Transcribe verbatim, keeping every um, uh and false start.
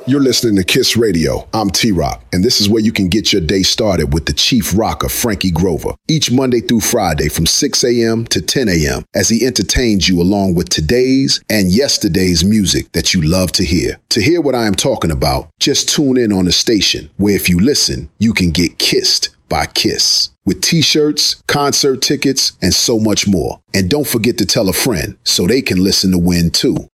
You're listening to Kiss Radio. I'm T-Rock, and this is where you can get your day started with the chief rocker, Frankie Grover, each Monday through Friday from six a.m. to ten a.m. as he entertains you along with today's and yesterday's music that you love to hear. To hear what I am talking about, just tune in on the station, where if you listen, you can get kissed by Kiss with t-shirts, concert tickets, and so much more. And don't forget to tell a friend so they can listen to win too.